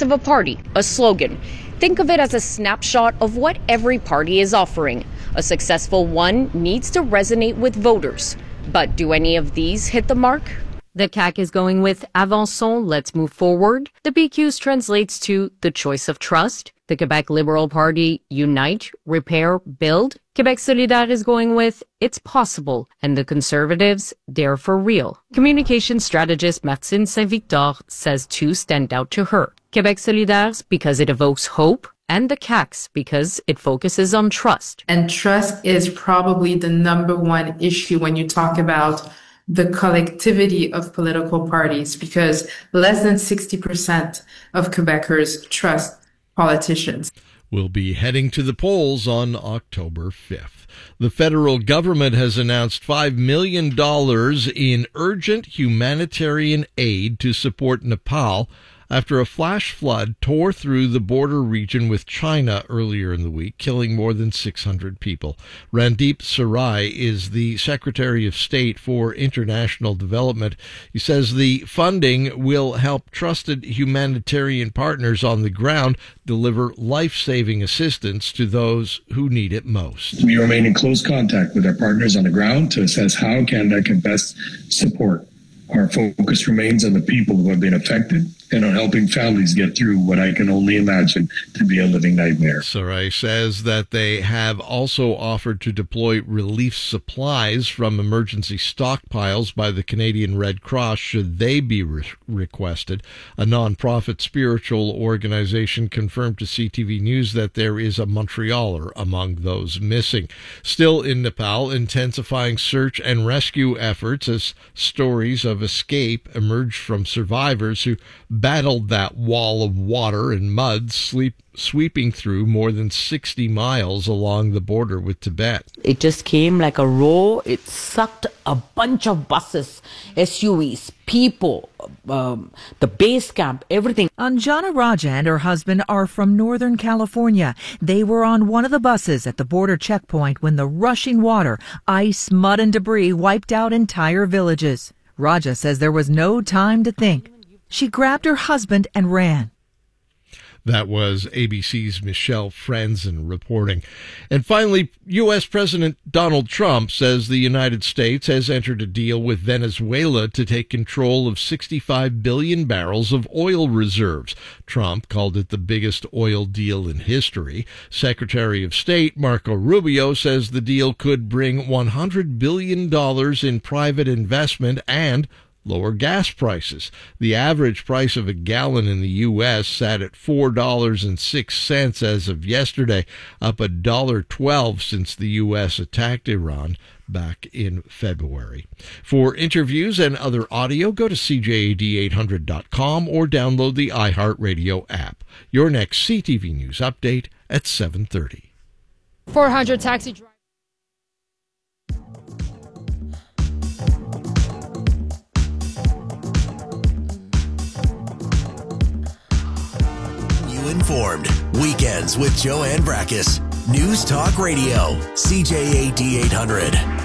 of a party, a slogan. Think of it as a snapshot of what every party is offering. A successful one needs to resonate with voters. But do any of these hit the mark? The CAQ is going with Avançons, let's move forward. The PQ's translates to the choice of trust. The Quebec Liberal Party, unite, repair, build. Quebec Solidaire is going with it's possible. And the Conservatives, they're for real. Communication strategist Martine Saint-Victor says two stand out to her. Quebec Solidaire because it evokes hope, and the CAQ's because it focuses on trust. And trust is probably the number one issue when you talk about the collectivity of political parties, because less than 60% of Quebecers trust politicians. We'll be heading to the polls on October 5th. The federal government has announced $5 million in urgent humanitarian aid to support Nepal after a flash flood tore through the border region with China earlier in the week, killing more than 600 people. Randeep Sarai is the Secretary of State for International Development. He says the funding will help trusted humanitarian partners on the ground deliver life-saving assistance to those who need it most. We remain in close contact with our partners on the ground to assess how Canada can best support. Our focus remains on the people who have been affected and on helping families get through what I can only imagine to be a living nightmare. Sarai says that they have also offered to deploy relief supplies from emergency stockpiles by the Canadian Red Cross should they be requested. A non-profit spiritual organization confirmed to CTV News that there is a Montrealer among those missing. Still in Nepal, intensifying search and rescue efforts as stories of escape emerged from survivors who battled that wall of water and mud sweeping through more than 60 miles along the border with Tibet. It just came like a roar. It sucked a bunch of buses, SUVs, people, the base camp, everything. Anjana Raja and her husband are from Northern California. They were on one of the buses at the border checkpoint when the rushing water, ice, mud, and debris wiped out entire villages. Raja says there was no time to think. She grabbed her husband and ran. That was ABC's Michelle Franzen reporting. And finally, U.S. President Donald Trump says the United States has entered a deal with Venezuela to take control of 65 billion barrels of oil reserves. Trump called it the biggest oil deal in history. Secretary of State Marco Rubio says the deal could bring $100 billion in private investment and lower gas prices. The average price of a gallon in the U.S. sat at $4.06 as of yesterday, up $1.12 since the U.S. attacked Iran back in February. For interviews and other audio, go to CJAD800.com or download the iHeartRadio app. Your next CTV News update at 7:30. 400 taxi drivers. Informed. Weekends with Joanne Brakis. News Talk Radio. CJAD 800.